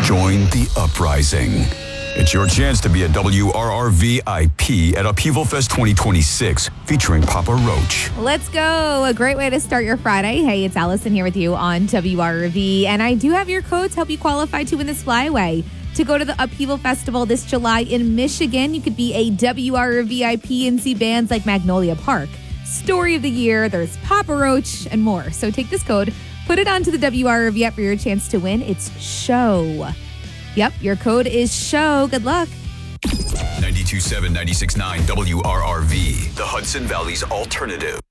Join the uprising. It's your chance to be a WRR VIP at Upheaval Fest 2026 featuring Papa Roach. Let's go. A great way to start your Friday. Hey, it's Allison here with you on WRV, and I do have your codes help you qualify to win this flyaway. To go to the Upheaval Festival this July in Michigan, you could be a WRR VIP and see bands like Magnolia Park, Story of the Year, there's Papa Roach, and more. So take this code, put it onto the WRV app for your chance to win. It's SHOW. Yep, your code is SHOW. Good luck. 92.7, 96.9 WRRV, the Hudson Valley's alternative.